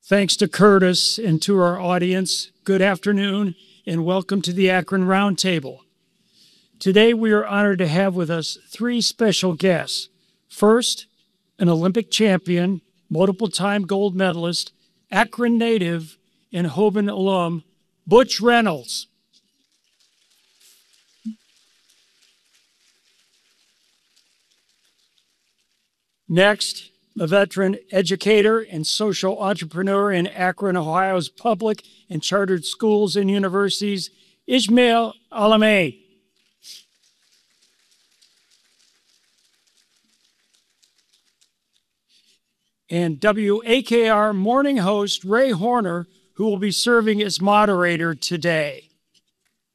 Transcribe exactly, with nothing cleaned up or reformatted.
Thanks to Curtis and to our audience, good afternoon and welcome to the Akron Roundtable. Today we are honored to have with us three special guests. First, an Olympic champion, multiple-time gold medalist, Akron native, and Hoban alum, Butch Reynolds. Next, a veteran educator and social entrepreneur in Akron, Ohio's public and chartered schools and universities, Ismail Alameh. And W A K R morning host Ray Horner, who will be serving as moderator today.